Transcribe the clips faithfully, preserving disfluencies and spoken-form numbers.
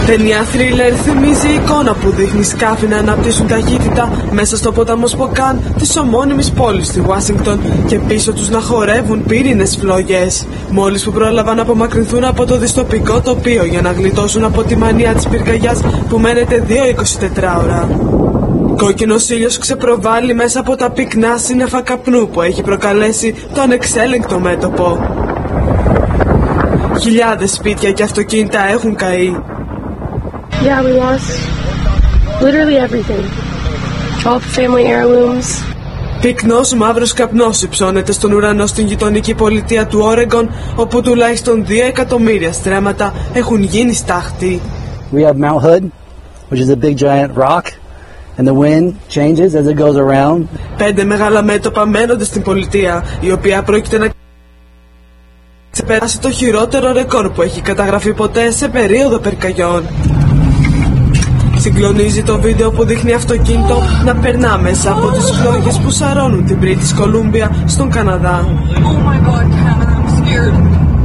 Ταινία θρίλερ θυμίζει η εικόνα που δείχνει σκάφη να αναπτύσσουν ταχύτητα μέσα στο ποταμό Σποκάν της ομώνυμης πόλης στη Ουάσιγκτον και πίσω τους να χορεύουν πύρινες φλόγες. Μόλις που πρόλαβαν να απομακρυνθούν από το δυστοπικό τοπίο για να γλιτώσουν από τη μανία της πυρκαγιάς που μένεται δύο εικοσιτετρά ώρα. Κόκκινος ήλιος ξεπροβάλλει μέσα από τα πυκνά σύννεφα καπνού που έχει προκαλέσει το ανεξέλεγκτο μέτωπο. Χιλιάδες σπίτια και αυτοκίνητα έχουν καεί. Yeah, we lost literally everything. All the family heirlooms. Πυκνός μαύρος καπνός υψώνεται στον ουρανό στην γειτονική πολιτεία του Όρεγκον, όπου τουλάχιστον δύο εκατομμύρια στρέμματα έχουν γίνει στάχτη. We have Mount Hood, which is a big giant rock, and the wind changes as it goes around. Πέντε μεγάλα μέτωπα μένονται στην πολιτεία, η οποία πρόκειται να ξεπεράσει το χειρότερο ρεκόρ που έχει καταγραφεί ποτέ σε περίοδο πυρκαγιών. Συγκλονίζει το βίντεο που δείχνει αυτοκίνητο να περνά μέσα από τις φλόγες που σαρώνουν την British Columbia στον Καναδά. Oh my God, I'm scared.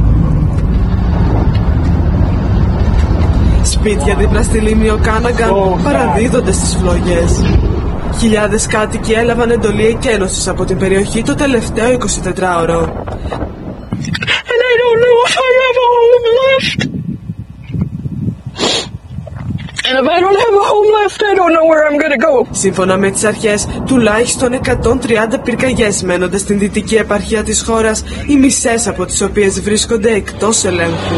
Σπίτια δίπλα στη λίμνη Οκάναγκαν παραδίδονται στις φλόγες. Χιλιάδες κάτοικοι έλαβαν εντολή εκένωσης από την περιοχή το τελευταίο εικοσιτετράωρο. And I don't know if I have a home left. And if I don't have a home left, I don't know where I'm going to go. Σύμφωνα με τις αρχές, τουλάχιστον εκατόν τριάντα πυρκαγιές μένονται στην δυτική επαρχία της χώρας, οι μισές από τις οποίες βρίσκονται εκτός ελέγχου.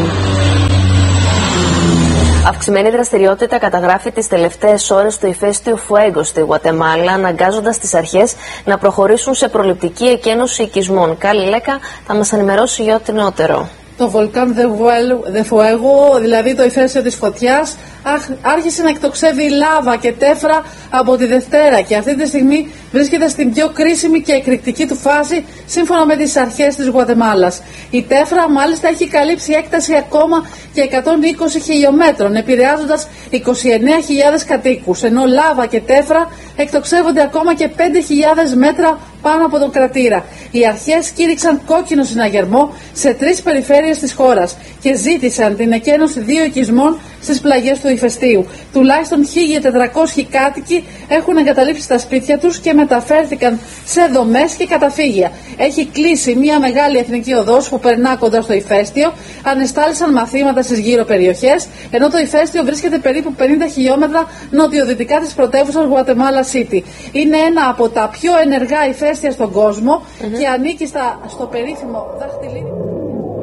Αυξημένη δραστηριότητα καταγράφει τις τελευταίες ώρες στο ηφαίστειο Φουέγκο στη Γουατεμάλα, αναγκάζοντας τις αρχές να προχωρήσουν σε προληπτική εκένωση οικισμών. Κάλλη Λέκα θα μας ενημερώσει για ό,τι νεότερο. Το Volcán de Fuego, δηλαδή το ηφαίστειο της φωτιάς, άρχισε να εκτοξεύει λάβα και τέφρα από τη Δευτέρα και αυτή τη στιγμή βρίσκεται στην πιο κρίσιμη και εκρηκτική του φάση σύμφωνα με τις αρχές της Γουατεμάλας. Η τέφρα μάλιστα έχει καλύψει έκταση ακόμα και εκατόν είκοσι χιλιομέτρων, επηρεάζοντας είκοσι εννέα χιλιάδες κατοίκους, ενώ λάβα και τέφρα εκτοξεύονται ακόμα και πέντε χιλιάδες μέτρα πάνω από τον κρατήρα. Οι αρχές κήρυξαν κόκκινο συναγερμό σε τρεις περιφέρειες της χώρας και ζήτησαν την εκένωση δύο οικισμών στις πλαγιές του ηφαιστείου. Τουλάχιστον χίλια τετρακόσιοι κάτοικοι έχουν εγκαταλείψει τα σπίτια τους και μεταφέρθηκαν σε δομές και καταφύγια. Έχει κλείσει μια μεγάλη εθνική οδός που περνά κοντά στο ηφαίστειο, ανεστάλησαν μαθήματα στις γύρω περιοχές, ενώ το ηφαίστειο βρίσκεται περίπου πενήντα χιλιόμετρα νοτιοδυτικά της πρωτεύουσας Guatemala City. Είναι ένα από τα πιο ενεργά ηφαίστεια στον κόσμο mm-hmm. και ανήκει στα, στο περίφημο δαχτυλίδι.